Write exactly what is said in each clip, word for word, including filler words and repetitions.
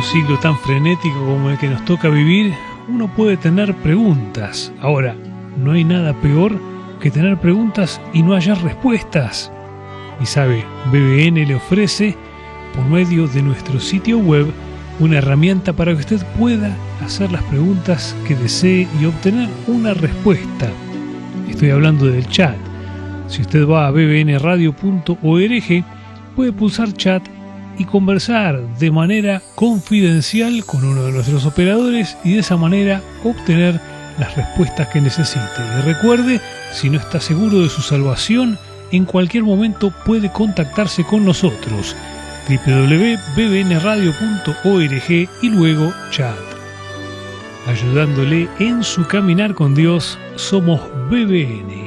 siglo tan frenético como el que nos toca vivir, uno puede tener preguntas. Ahora, no hay nada peor que tener preguntas y no hallar respuestas. Y sabe, B B N le ofrece, por medio de nuestro sitio web, una herramienta para que usted pueda hacer las preguntas que desee y obtener una respuesta. Estoy hablando del chat. Si usted va a b b n radio punto org, puede pulsar chat y conversar de manera confidencial con uno de nuestros operadores y de esa manera obtener las respuestas que necesite. Y recuerde, si no está seguro de su salvación, en cualquier momento puede contactarse con nosotros. doble u doble u doble u punto b b n radio punto org y luego chat. Ayudándole en su caminar con Dios, somos B B N.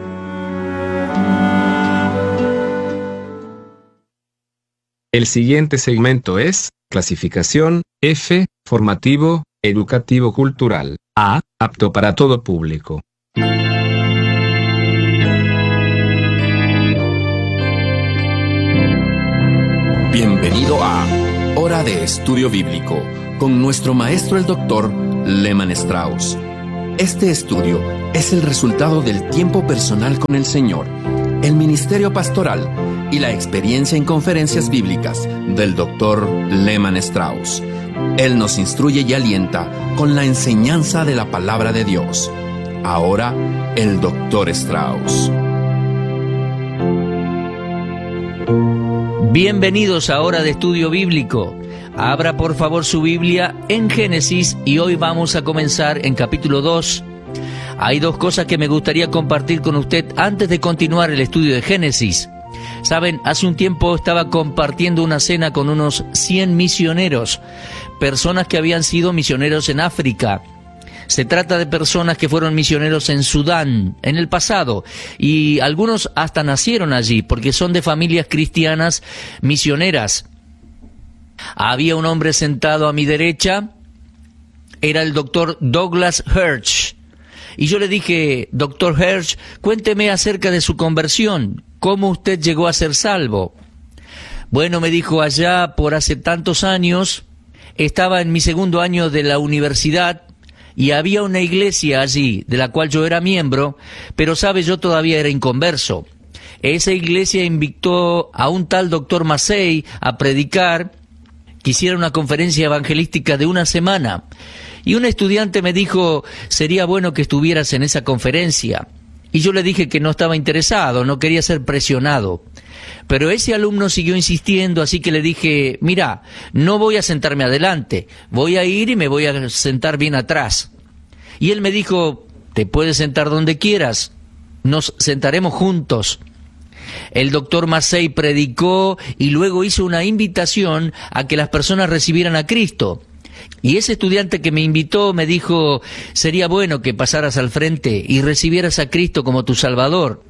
El siguiente segmento es clasificación F, formativo, educativo cultural. A, apto para todo público. Bienvenido a Hora de Estudio Bíblico con nuestro maestro el doctor Lehman Strauss. Este estudio es el resultado del tiempo personal con el Señor, el ministerio pastoral y la experiencia en conferencias bíblicas del doctor Lehman Strauss. Él nos instruye y alienta con la enseñanza de la palabra de Dios. Ahora, el doctor Strauss. Bienvenidos a Hora de Estudio Bíblico. Abra por favor su Biblia en Génesis y hoy vamos a comenzar en capítulo dos. Hay dos cosas que me gustaría compartir con usted antes de continuar el estudio de Génesis. Saben, hace un tiempo estaba compartiendo una cena con unos cien misioneros, personas que habían sido misioneros en África. Se trata de personas que fueron misioneros en Sudán en el pasado y algunos hasta nacieron allí porque son de familias cristianas misioneras. Había un hombre sentado a mi derecha, era el doctor Douglas Hirsch. Y yo le dije, doctor Hirsch, cuénteme acerca de su conversión. ¿Cómo usted llegó a ser salvo? Bueno, me dijo, allá por hace tantos años, estaba en mi segundo año de la universidad y había una iglesia allí, de la cual yo era miembro, pero sabe, yo todavía era inconverso. Esa iglesia invitó a un tal doctor Massey a predicar, que hiciera una conferencia evangelística de una semana. Y un estudiante me dijo, sería bueno que estuvieras en esa conferencia. Y yo le dije que no estaba interesado, no quería ser presionado. Pero ese alumno siguió insistiendo, así que le dije, mira, no voy a sentarme adelante, voy a ir y me voy a sentar bien atrás. Y él me dijo, te puedes sentar donde quieras, nos sentaremos juntos. El doctor Massey predicó y luego hizo una invitación a que las personas recibieran a Cristo. Y ese estudiante que me invitó me dijo, sería bueno que pasaras al frente y recibieras a Cristo como tu Salvador.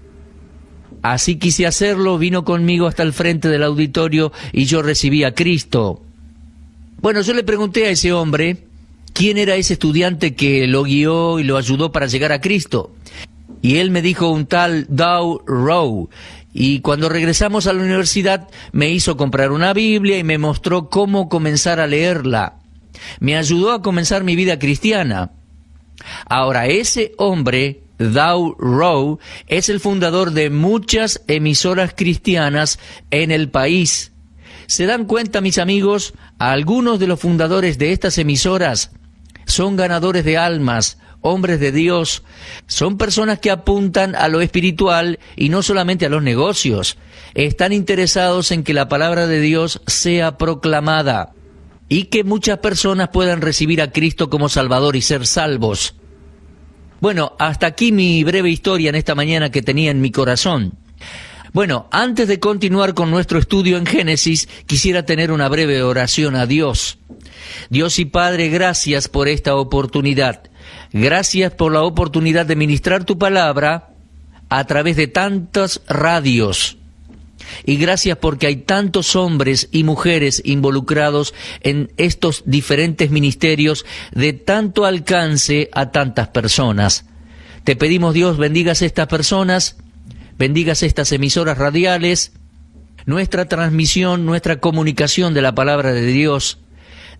Así quise hacerlo, vino conmigo hasta el frente del auditorio y yo recibí a Cristo. Bueno, yo le pregunté a ese hombre, ¿quién era ese estudiante que lo guió y lo ayudó para llegar a Cristo? Y él me dijo un tal Dow Rowe. Y cuando regresamos a la universidad me hizo comprar una Biblia y me mostró cómo comenzar a leerla. Me ayudó a comenzar mi vida cristiana. Ahora, ese hombre, Dow Rowe, es el fundador de muchas emisoras cristianas en el país. ¿Se dan cuenta, mis amigos? Algunos de los fundadores de estas emisoras son ganadores de almas, hombres de Dios, son personas que apuntan a lo espiritual y no solamente a los negocios. Están interesados en que la palabra de Dios sea proclamada y que muchas personas puedan recibir a Cristo como Salvador y ser salvos. Bueno, hasta aquí mi breve historia en esta mañana que tenía en mi corazón. Bueno, antes de continuar con nuestro estudio en Génesis, quisiera tener una breve oración a Dios. Dios y Padre, gracias por esta oportunidad. Gracias por la oportunidad de ministrar tu palabra a través de tantas radios. Y gracias porque hay tantos hombres y mujeres involucrados en estos diferentes ministerios de tanto alcance a tantas personas. Te pedimos, Dios, bendigas a estas personas, bendigas estas emisoras radiales, nuestra transmisión, nuestra comunicación de la palabra de Dios.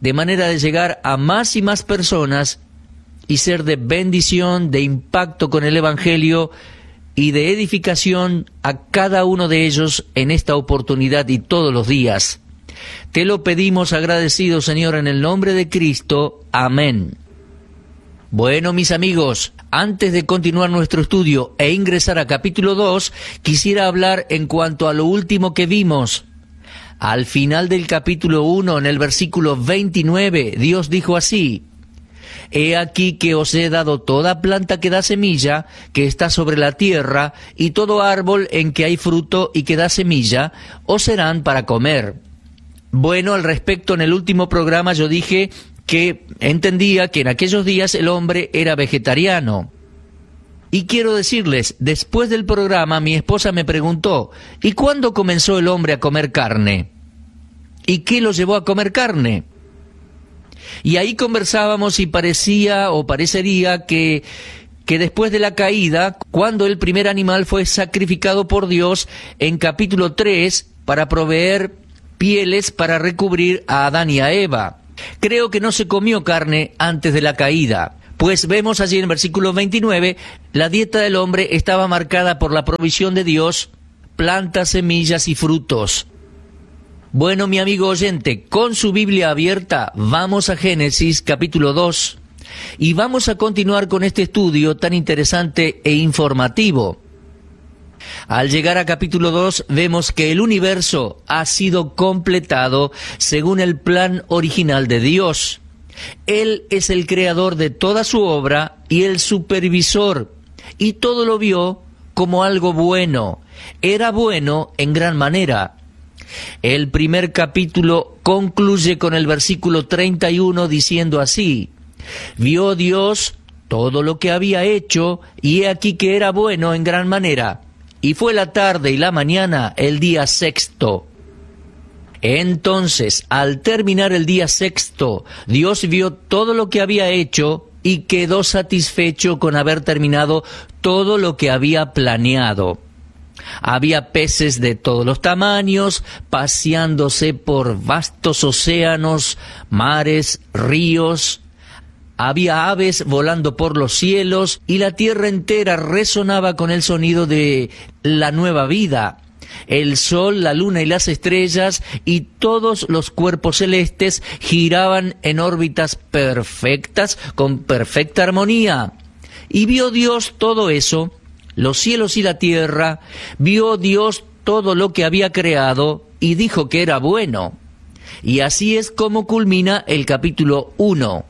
de manera de llegar a más y más personas y ser de bendición, de impacto con el Evangelio y de edificación a cada uno de ellos en esta oportunidad y todos los días. Te lo pedimos agradecidos, Señor, en el nombre de Cristo. Amén. Bueno, mis amigos, antes de continuar nuestro estudio e ingresar a capítulo dos, quisiera hablar en cuanto a lo último que vimos. Al final del capítulo uno, en el versículo veintinueve, Dios dijo así: He aquí que os he dado toda planta que da semilla, que está sobre la tierra, y todo árbol en que hay fruto y que da semilla, os serán para comer. Bueno, al respecto, en el último programa yo dije que entendía que en aquellos días el hombre era vegetariano. Y quiero decirles, después del programa mi esposa me preguntó, ¿y cuándo comenzó el hombre a comer carne? ¿Y qué lo llevó a comer carne? Y ahí conversábamos y parecía o parecería que, que después de la caída, cuando el primer animal fue sacrificado por Dios en capítulo tres para proveer pieles para recubrir a Adán y a Eva. Creo que no se comió carne antes de la caída, pues vemos allí en el versículo veintinueve, la dieta del hombre estaba marcada por la provisión de Dios, plantas, semillas y frutos. Bueno, mi amigo oyente, con su Biblia abierta, vamos a Génesis capítulo dos y vamos a continuar con este estudio tan interesante e informativo. Al llegar a capítulo dos vemos que el universo ha sido completado según el plan original de Dios. Él es el creador de toda su obra y el supervisor, y todo lo vio como algo bueno. Era bueno en gran manera. El primer capítulo concluye con el versículo treinta y uno diciendo así: Vio Dios todo lo que había hecho, y he aquí que era bueno en gran manera. Y fue la tarde y la mañana el día sexto. Entonces, al terminar el día sexto, Dios vio todo lo que había hecho y quedó satisfecho con haber terminado todo lo que había planeado. Había peces de todos los tamaños, paseándose por vastos océanos, mares, ríos. Había aves volando por los cielos y la tierra entera resonaba con el sonido de la nueva vida. El sol, la luna y las estrellas y todos los cuerpos celestes giraban en órbitas perfectas, con perfecta armonía. Y vio Dios todo eso, los cielos y la tierra, vio Dios todo lo que había creado y dijo que era bueno. Y así es como culmina el capítulo uno.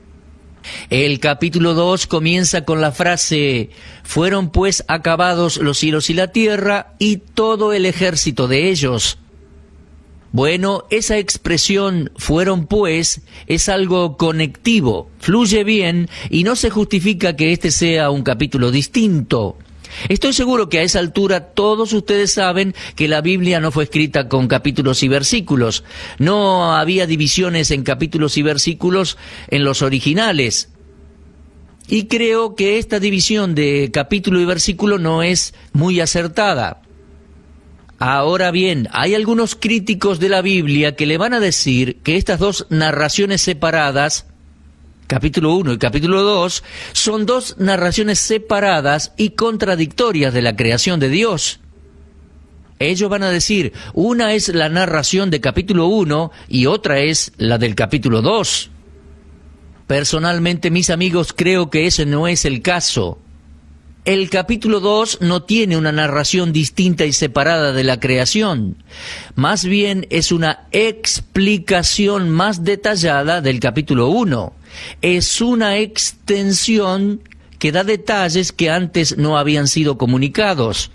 El capítulo dos comienza con la frase: fueron pues acabados los cielos y la tierra y todo el ejército de ellos. Bueno, esa expresión fueron pues es algo conectivo, fluye bien y no se justifica que este sea un capítulo distinto. Estoy seguro que a esa altura todos ustedes saben que la Biblia no fue escrita con capítulos y versículos. No había divisiones en capítulos y versículos en los originales. Y creo que esta división de capítulo y versículo no es muy acertada. Ahora bien, hay algunos críticos de la Biblia que le van a decir que estas dos narraciones separadas, capítulo uno y capítulo dos, son dos narraciones separadas y contradictorias de la creación de Dios. Ellos van a decir, una es la narración de capítulo uno y otra es la del capítulo dos. Personalmente, mis amigos, creo que ese no es el caso. El capítulo dos no tiene una narración distinta y separada de la creación. Más bien es una explicación más detallada del capítulo uno. Es una extensión que da detalles que antes no habían sido comunicados.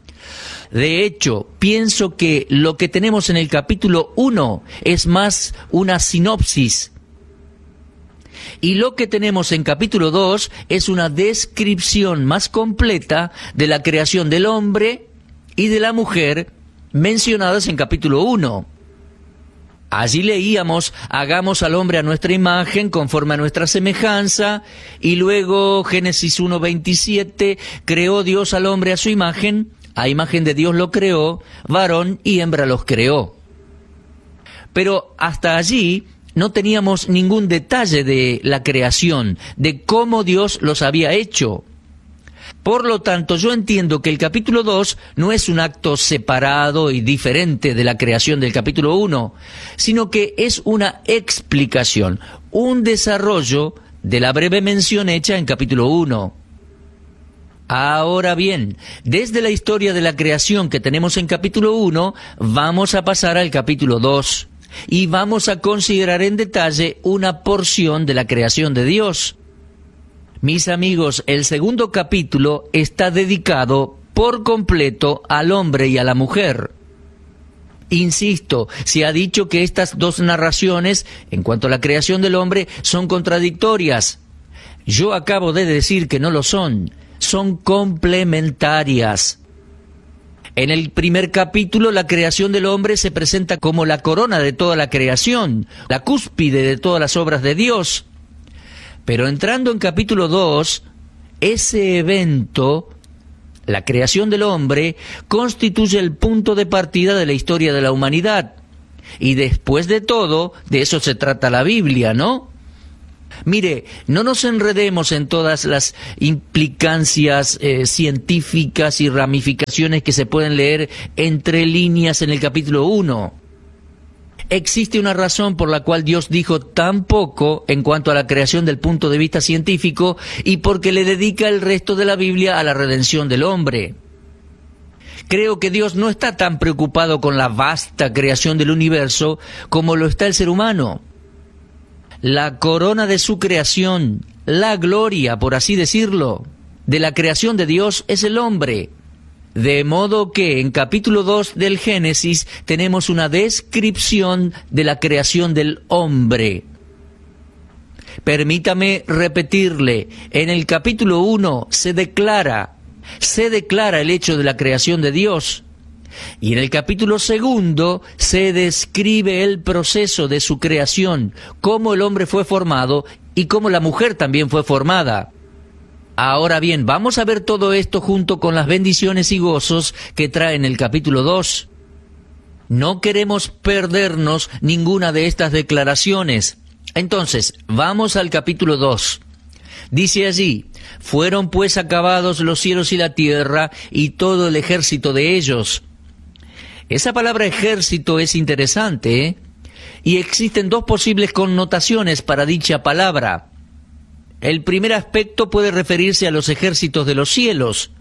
De hecho, pienso que lo que tenemos en el capítulo uno es más una sinopsis. Y lo que tenemos en capítulo dos es una descripción más completa de la creación del hombre y de la mujer mencionadas en capítulo uno. Allí leíamos, hagamos al hombre a nuestra imagen, conforme a nuestra semejanza, y luego Génesis uno veintisiete, creó Dios al hombre a su imagen, a imagen de Dios lo creó, varón y hembra los creó. Pero hasta allí no teníamos ningún detalle de la creación, de cómo Dios los había hecho. Por lo tanto, yo entiendo que el capítulo dos no es un acto separado y diferente de la creación del capítulo uno, sino que es una explicación, un desarrollo de la breve mención hecha en capítulo uno. Ahora bien, desde la historia de la creación que tenemos en capítulo uno, vamos a pasar al capítulo dos y vamos a considerar en detalle una porción de la creación de Dios. Mis amigos, el segundo capítulo está dedicado por completo al hombre y a la mujer. Insisto, se ha dicho que estas dos narraciones, en cuanto a la creación del hombre, son contradictorias. Yo acabo de decir que no lo son, son complementarias. En el primer capítulo, la creación del hombre se presenta como la corona de toda la creación, la cúspide de todas las obras de Dios. Pero entrando en capítulo dos, ese evento, la creación del hombre, constituye el punto de partida de la historia de la humanidad. Y después de todo, de eso se trata la Biblia, ¿no? Mire, no nos enredemos en todas las implicancias eh, científicas y ramificaciones que se pueden leer entre líneas en el capítulo uno. Existe una razón por la cual Dios dijo tan poco en cuanto a la creación del punto de vista científico y porque le dedica el resto de la Biblia a la redención del hombre. Creo que Dios no está tan preocupado con la vasta creación del universo como lo está el ser humano. La corona de su creación, la gloria, por así decirlo, de la creación de Dios es el hombre. De modo que en capítulo dos del Génesis tenemos una descripción de la creación del hombre. Permítame repetirle, en el capítulo uno se declara, se declara el hecho de la creación de Dios. Y en el capítulo segundo se describe el proceso de su creación, cómo el hombre fue formado y cómo la mujer también fue formada. Ahora bien, vamos a ver todo esto junto con las bendiciones y gozos que trae en el capítulo dos. No queremos perdernos ninguna de estas declaraciones. Entonces, vamos al capítulo dos. Dice allí, fueron pues acabados los cielos y la tierra y todo el ejército de ellos. Esa palabra ejército es interesante, ¿eh? Y existen dos posibles connotaciones para dicha palabra. El primer aspecto puede referirse a los ejércitos de los cielos.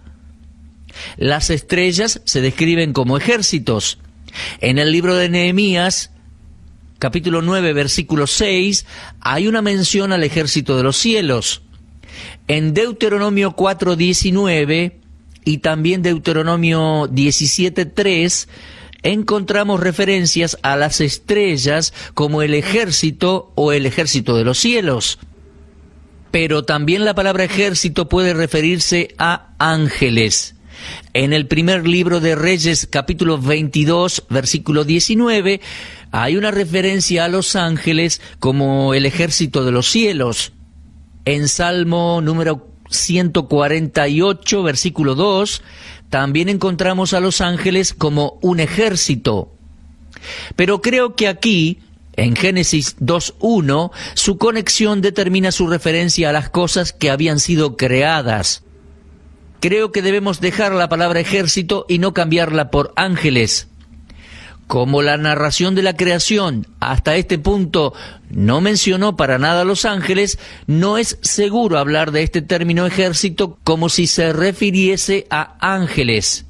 Las estrellas se describen como ejércitos. En el libro de Nehemías, capítulo nueve, versículo seis, hay una mención al ejército de los cielos. En Deuteronomio cuatro, diecinueve y también Deuteronomio diecisiete, tres, encontramos referencias a las estrellas como el ejército o el ejército de los cielos. Pero también la palabra ejército puede referirse a ángeles. En el primer libro de Reyes, capítulo veintidós, versículo diecinueve, hay una referencia a los ángeles como el ejército de los cielos. En Salmo número ciento cuarenta y ocho, versículo dos, también encontramos a los ángeles como un ejército. Pero creo que aquí, en Génesis dos uno, su conexión determina su referencia a las cosas que habían sido creadas. Creo que debemos dejar la palabra ejército y no cambiarla por ángeles. Como la narración de la creación hasta este punto no mencionó para nada a los ángeles, no es seguro hablar de este término ejército como si se refiriese a ángeles.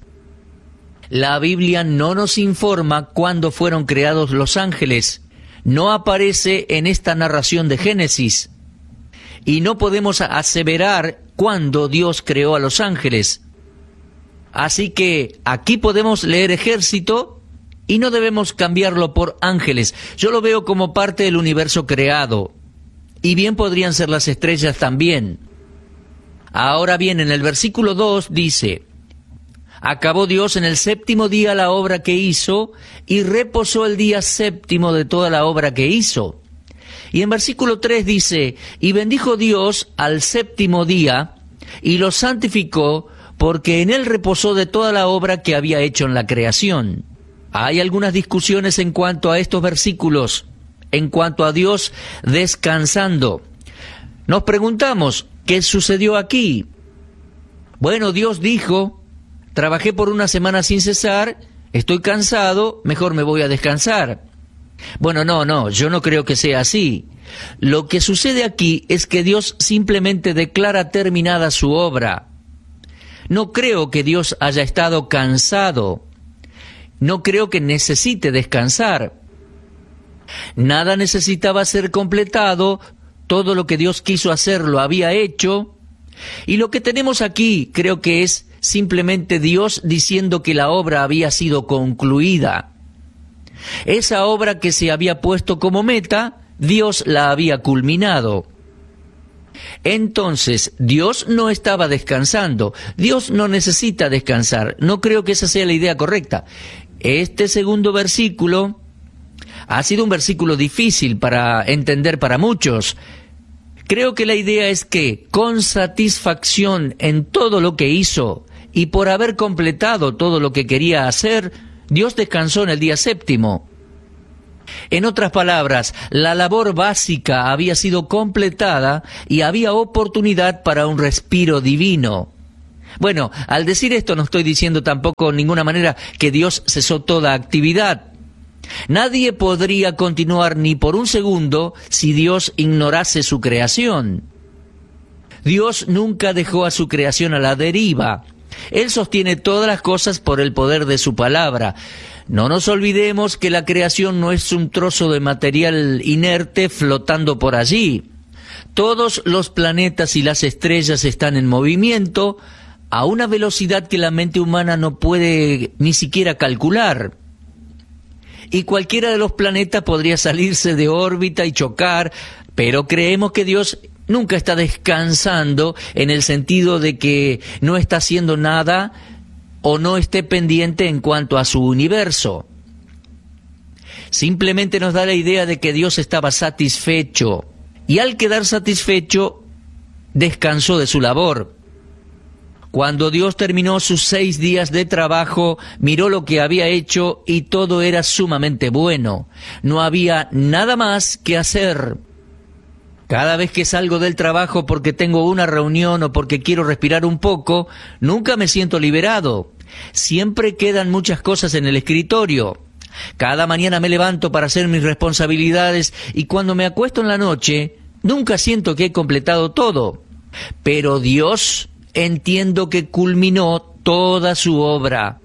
La Biblia no nos informa cuándo fueron creados los ángeles. No aparece en esta narración de Génesis. Y no podemos aseverar cuándo Dios creó a los ángeles. Así que aquí podemos leer ejército y no debemos cambiarlo por ángeles. Yo lo veo como parte del universo creado. Y bien podrían ser las estrellas también. Ahora bien, en el versículo dos dice: acabó Dios en el séptimo día la obra que hizo, y reposó el día séptimo de toda la obra que hizo. Y en versículo tres dice: y bendijo Dios al séptimo día, y lo santificó, porque en él reposó de toda la obra que había hecho en la creación. Hay algunas discusiones en cuanto a estos versículos. en cuanto a Dios descansando. Nos preguntamos, ¿qué sucedió aquí? Bueno, Dios dijo, trabajé por una semana sin cesar, estoy cansado, mejor me voy a descansar. Bueno, no, no, yo no creo que sea así. Lo que sucede aquí es que Dios simplemente declara terminada su obra. No creo que Dios haya estado cansado. No creo que necesite descansar. Nada necesitaba ser completado, todo lo que Dios quiso hacer lo había hecho. Y lo que tenemos aquí creo que es simplemente Dios diciendo que la obra había sido concluida. Esa obra que se había puesto como meta, Dios la había culminado. Entonces, Dios no estaba descansando. Dios no necesita descansar. No creo que esa sea la idea correcta. Este segundo versículo ha sido un versículo difícil para entender para muchos. Creo que la idea es que, con satisfacción en todo lo que hizo y por haber completado todo lo que quería hacer, Dios descansó en el día séptimo. En otras palabras, la labor básica había sido completada y había oportunidad para un respiro divino. Bueno, al decir esto no estoy diciendo tampoco de ninguna manera que Dios cesó toda actividad. Nadie podría continuar ni por un segundo si Dios ignorase su creación. Dios nunca dejó a su creación a la deriva. Él sostiene todas las cosas por el poder de su palabra. No nos olvidemos que la creación no es un trozo de material inerte flotando por allí. Todos los planetas y las estrellas están en movimiento a una velocidad que la mente humana no puede ni siquiera calcular. Y cualquiera de los planetas podría salirse de órbita y chocar, pero creemos que Dios nunca está descansando en el sentido de que no está haciendo nada o no esté pendiente en cuanto a su universo. Simplemente nos da la idea de que Dios estaba satisfecho, y al quedar satisfecho, descansó de su labor. Cuando Dios terminó sus seis días de trabajo, miró lo que había hecho y todo era sumamente bueno. No había nada más que hacer. Cada vez que salgo del trabajo porque tengo una reunión o porque quiero respirar un poco, nunca me siento liberado. Siempre quedan muchas cosas en el escritorio. Cada mañana me levanto para hacer mis responsabilidades y cuando me acuesto en la noche, nunca siento que he completado todo. Pero Dios, entiendo que culminó toda su obra.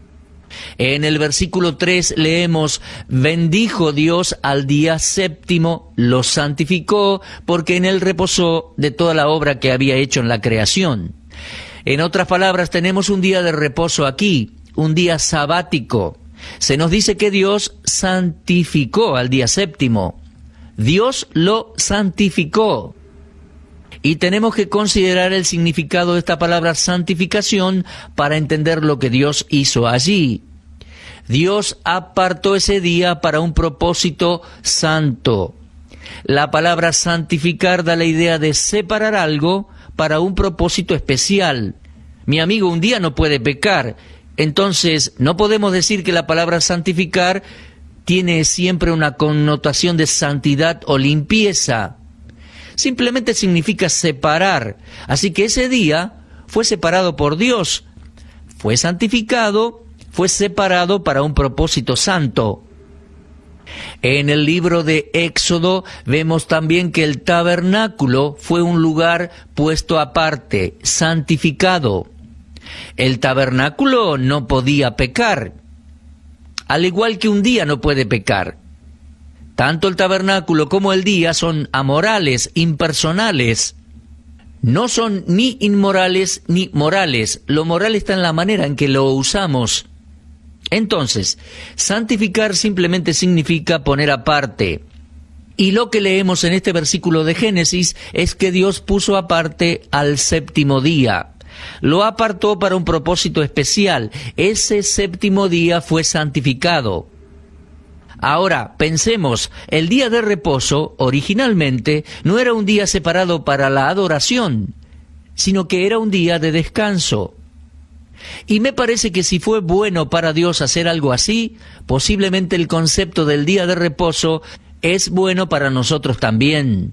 En el versículo tres leemos, bendijo Dios al día séptimo, lo santificó, porque en él reposó de toda la obra que había hecho en la creación. En otras palabras, tenemos un día de reposo aquí, un día sabático. Se nos dice que Dios santificó al día séptimo. Dios lo santificó. Y tenemos que considerar el significado de esta palabra santificación para entender lo que Dios hizo allí. Dios apartó ese día para un propósito santo. La palabra santificar da la idea de separar algo para un propósito especial. Mi amigo, un día no puede pecar, entonces no podemos decir que la palabra santificar tiene siempre una connotación de santidad o limpieza. Simplemente significa separar. Así que ese día fue separado por Dios, fue santificado, fue separado para un propósito santo. En el libro de Éxodo vemos también que el tabernáculo fue un lugar puesto aparte, santificado. El tabernáculo no podía pecar, al igual que un día no puede pecar. Tanto el tabernáculo como el día son amorales, impersonales. No son ni inmorales ni morales. Lo moral está en la manera en que lo usamos. Entonces, santificar simplemente significa poner aparte. Y lo que leemos en este versículo de Génesis es que Dios puso aparte al séptimo día. Lo apartó para un propósito especial. Ese séptimo día fue santificado. Ahora, pensemos, el día de reposo, originalmente, no era un día separado para la adoración, sino que era un día de descanso. Y me parece que si fue bueno para Dios hacer algo así, posiblemente el concepto del día de reposo es bueno para nosotros también.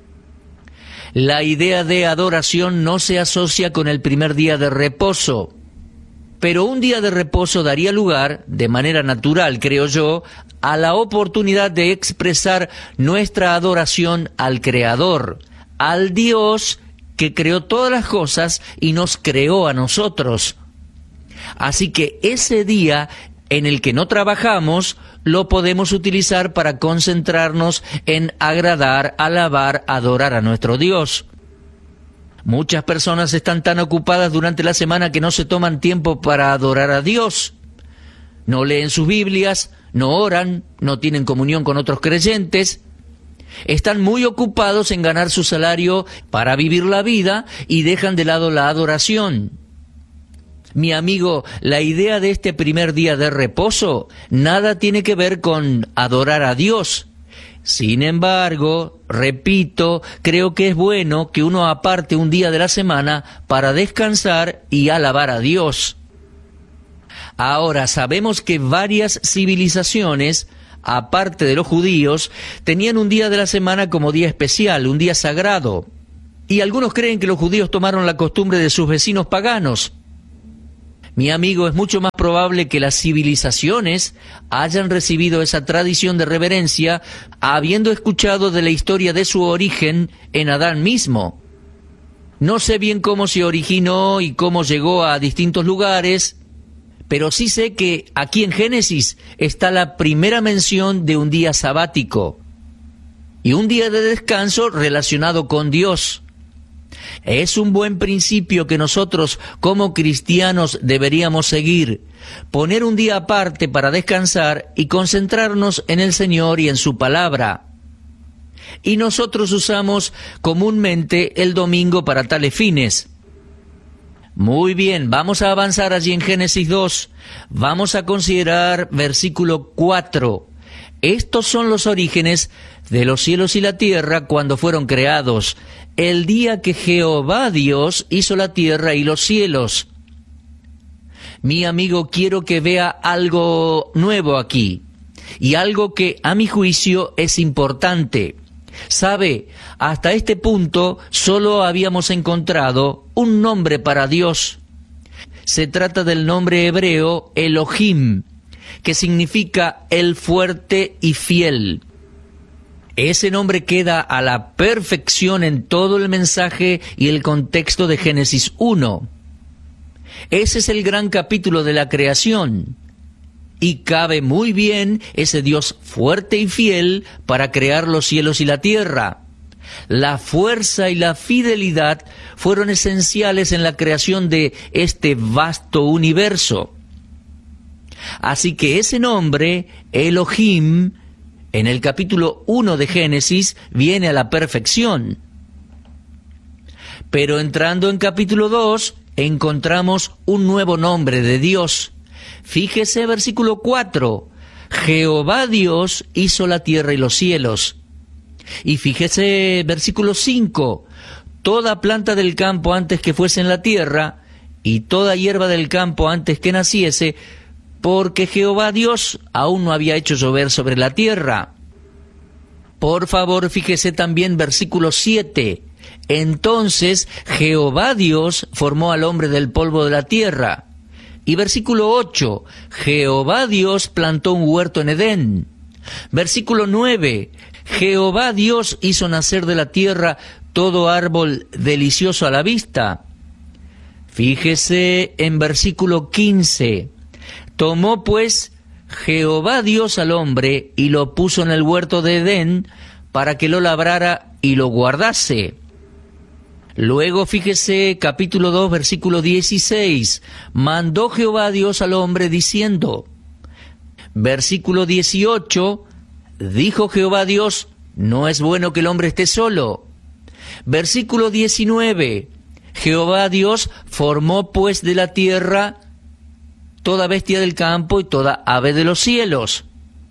La idea de adoración no se asocia con el primer día de reposo, pero un día de reposo daría lugar, de manera natural, creo yo, a la oportunidad de expresar nuestra adoración al Creador, al Dios que creó todas las cosas y nos creó a nosotros. Así que ese día en el que no trabajamos, lo podemos utilizar para concentrarnos en agradar, alabar, adorar a nuestro Dios. Muchas personas están tan ocupadas durante la semana que no se toman tiempo para adorar a Dios. No leen sus Biblias, no oran, no tienen comunión con otros creyentes. Están muy ocupados en ganar su salario para vivir la vida y dejan de lado la adoración. Mi amigo, la idea de este primer día de reposo nada tiene que ver con adorar a Dios. Sin embargo, repito, creo que es bueno que uno aparte un día de la semana para descansar y alabar a Dios. Ahora, sabemos que varias civilizaciones, aparte de los judíos, tenían un día de la semana como día especial, un día sagrado. Y algunos creen que los judíos tomaron la costumbre de sus vecinos paganos. Mi amigo, es mucho más probable que las civilizaciones hayan recibido esa tradición de reverencia habiendo escuchado de la historia de su origen en Adán mismo. No sé bien cómo se originó y cómo llegó a distintos lugares, pero sí sé que aquí en Génesis está la primera mención de un día sabático y un día de descanso relacionado con Dios. Es un buen principio que nosotros como cristianos deberíamos seguir, poner un día aparte para descansar y concentrarnos en el Señor y en su palabra. Y nosotros usamos comúnmente el domingo para tales fines. Muy bien, vamos a avanzar allí en Génesis dos. Vamos a considerar versículo cuatro. Estos son los orígenes de los cielos y la tierra cuando fueron creados, el día que Jehová Dios hizo la tierra y los cielos. Mi amigo, quiero que vea algo nuevo aquí, y algo que a mi juicio es importante. Sabe, hasta este punto solo habíamos encontrado un nombre para Dios. Se trata del nombre hebreo Elohim, que significa el fuerte y fiel. Ese nombre queda a la perfección en todo el mensaje y el contexto de Génesis uno. Ese es el gran capítulo de la creación. Y cabe muy bien ese Dios fuerte y fiel para crear los cielos y la tierra. La fuerza y la fidelidad fueron esenciales en la creación de este vasto universo. Así que ese nombre, Elohim, en el capítulo uno de Génesis, viene a la perfección. Pero entrando en capítulo dos, encontramos un nuevo nombre de Dios. Fíjese versículo cuatro, Jehová Dios hizo la tierra y los cielos. Y fíjese versículo cinco, toda planta del campo antes que fuese en la tierra, y toda hierba del campo antes que naciese, porque Jehová Dios aún no había hecho llover sobre la tierra. Por favor, fíjese también versículo siete. Entonces Jehová Dios formó al hombre del polvo de la tierra. Y versículo ocho. Jehová Dios plantó un huerto en Edén. Versículo nueve. Jehová Dios hizo nacer de la tierra todo árbol delicioso a la vista. Fíjese en versículo quince. Tomó pues Jehová Dios al hombre y lo puso en el huerto de Edén para que lo labrara y lo guardase. Luego fíjese capítulo dos versículo dieciséis. Mandó Jehová Dios al hombre diciendo. Versículo dieciocho. Dijo Jehová Dios, no es bueno que el hombre esté solo. Versículo diecinueve. Jehová Dios formó pues de la tierra toda bestia del campo y toda ave de los cielos.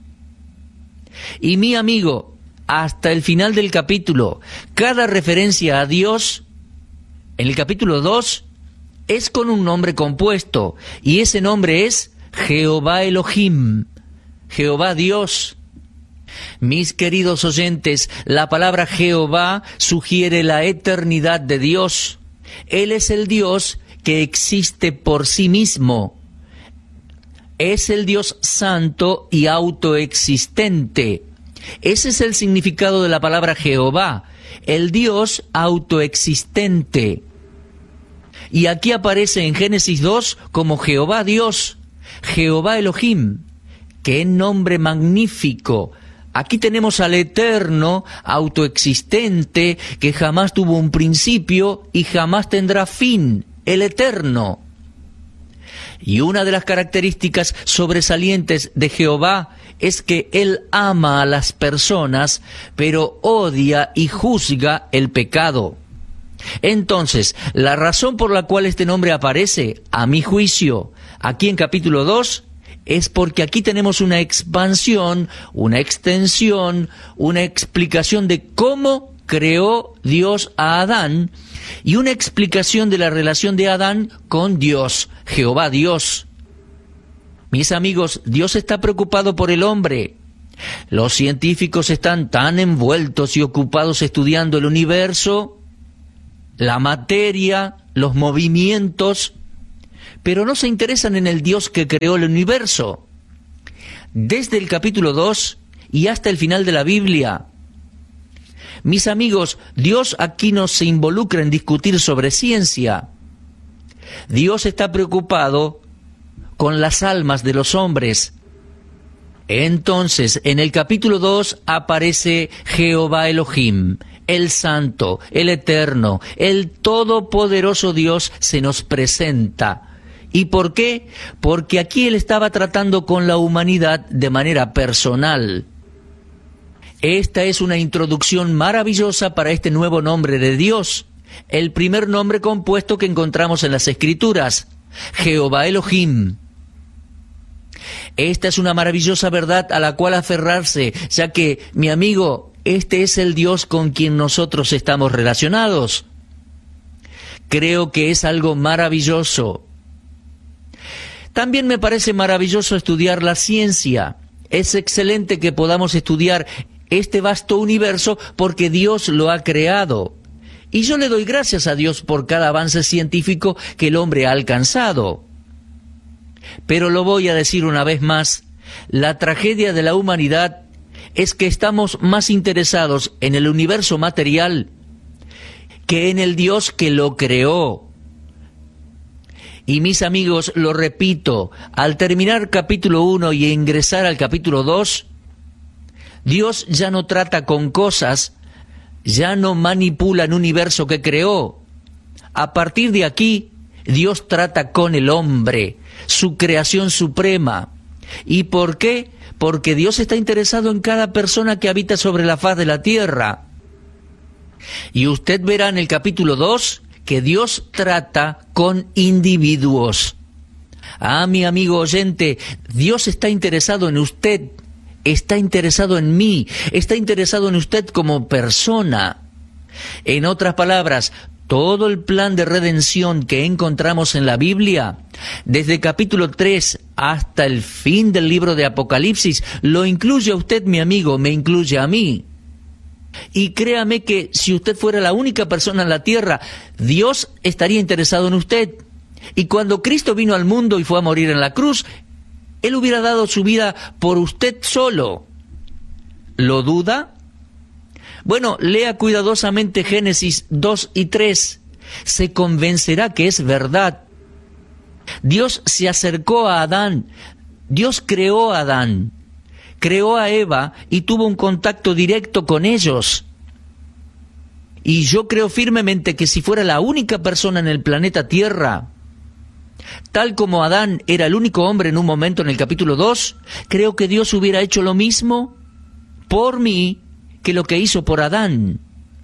Y mi amigo, hasta el final del capítulo, cada referencia a Dios, en el capítulo dos, es con un nombre compuesto, y ese nombre es Jehová Elohim, Jehová Dios. Mis queridos oyentes, la palabra Jehová sugiere la eternidad de Dios. Él es el Dios que existe por sí mismo. Es el Dios santo y autoexistente. Ese es el significado de la palabra Jehová, el Dios autoexistente. Y aquí aparece en Génesis dos como Jehová Dios, Jehová Elohim. ¡Qué nombre magnífico! Aquí tenemos al eterno, autoexistente, que jamás tuvo un principio y jamás tendrá fin, el eterno. Y una de las características sobresalientes de Jehová es que Él ama a las personas, pero odia y juzga el pecado. Entonces, la razón por la cual este nombre aparece, a mi juicio, aquí en capítulo dos, es porque aquí tenemos una expansión, una extensión, una explicación de cómo creó Dios a Adán y una explicación de la relación de Adán con Dios, Jehová Dios. Mis amigos, Dios está preocupado por el hombre. Los científicos están tan envueltos y ocupados estudiando el universo, la materia, los movimientos, pero no se interesan en el Dios que creó el universo. Desde el capítulo dos y hasta el final de la Biblia, mis amigos, Dios aquí no se involucra en discutir sobre ciencia. Dios está preocupado con las almas de los hombres. Entonces, en el capítulo dos aparece Jehová Elohim, el Santo, el Eterno, el Todopoderoso Dios se nos presenta. ¿Y por qué? Porque aquí Él estaba tratando con la humanidad de manera personal. Esta es una introducción maravillosa para este nuevo nombre de Dios, el primer nombre compuesto que encontramos en las Escrituras, Jehová Elohim. Esta es una maravillosa verdad a la cual aferrarse, ya que, mi amigo, este es el Dios con quien nosotros estamos relacionados. Creo que es algo maravilloso. También me parece maravilloso estudiar la ciencia. Es excelente que podamos estudiar este vasto universo porque Dios lo ha creado. Y yo le doy gracias a Dios por cada avance científico que el hombre ha alcanzado. Pero lo voy a decir una vez más, la tragedia de la humanidad es que estamos más interesados en el universo material que en el Dios que lo creó. Y mis amigos, lo repito, al terminar capítulo uno y ingresar al capítulo dos, Dios ya no trata con cosas, ya no manipula un universo que creó. A partir de aquí, Dios trata con el hombre, su creación suprema. ¿Y por qué? Porque Dios está interesado en cada persona que habita sobre la faz de la tierra. Y usted verá en el capítulo dos que Dios trata con individuos. Ah, mi amigo oyente, Dios está interesado en usted, está interesado en mí, está interesado en usted como persona. En otras palabras, todo el plan de redención que encontramos en la Biblia, desde capítulo tres hasta el fin del libro de Apocalipsis, lo incluye a usted, mi amigo, me incluye a mí. Y créame que si usted fuera la única persona en la tierra, Dios estaría interesado en usted. Y cuando Cristo vino al mundo y fue a morir en la cruz, Él hubiera dado su vida por usted solo. ¿Lo duda? Bueno, lea cuidadosamente Génesis dos y tres. Se convencerá que es verdad. Dios se acercó a Adán. Dios creó a Adán. Creó a Eva y tuvo un contacto directo con ellos. Y yo creo firmemente que si fuera la única persona en el planeta Tierra, tal como Adán era el único hombre en un momento en el capítulo dos, creo que Dios hubiera hecho lo mismo por mí que lo que hizo por Adán.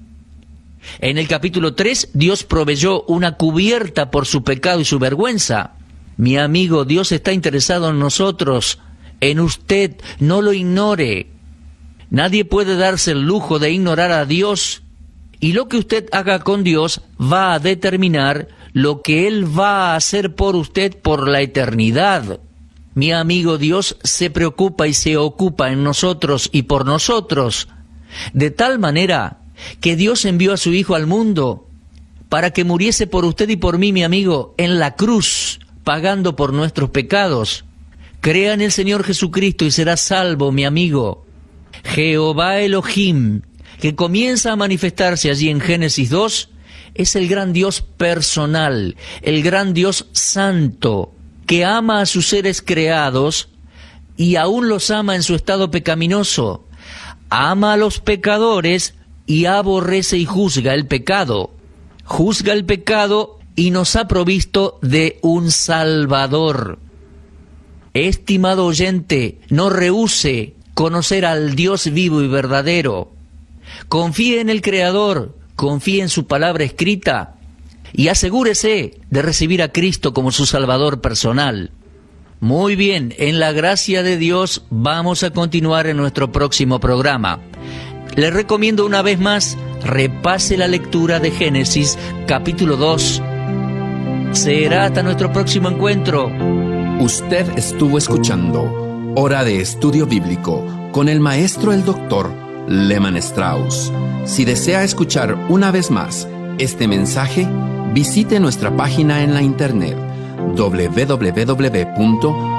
En el capítulo tres, Dios proveyó una cubierta por su pecado y su vergüenza. Mi amigo, Dios está interesado en nosotros, en usted, no lo ignore. Nadie puede darse el lujo de ignorar a Dios, y lo que usted haga con Dios va a determinar lo que Él va a hacer por usted por la eternidad. Mi amigo, Dios se preocupa y se ocupa en nosotros y por nosotros, de tal manera que Dios envió a su Hijo al mundo para que muriese por usted y por mí, mi amigo, en la cruz, pagando por nuestros pecados. Crea en el Señor Jesucristo y será salvo, mi amigo. Jehová Elohim, que comienza a manifestarse allí en Génesis dos, es el gran Dios personal, el gran Dios santo, que ama a sus seres creados y aún los ama en su estado pecaminoso. Ama a los pecadores y aborrece y juzga el pecado. Juzga el pecado y nos ha provisto de un Salvador. Estimado oyente, no rehúse conocer al Dios vivo y verdadero. Confíe en el Creador, confíe en su palabra escrita y asegúrese de recibir a Cristo como su Salvador personal. Muy bien, en la gracia de Dios vamos a continuar en nuestro próximo programa. Le recomiendo una vez más, repase la lectura de Génesis capítulo dos. Será hasta nuestro próximo encuentro. Usted estuvo escuchando Hora de Estudio Bíblico con el maestro el doctor Lehmann Strauss. Si desea escuchar una vez más este mensaje, visite nuestra página en la internet doble u doble u doble u punto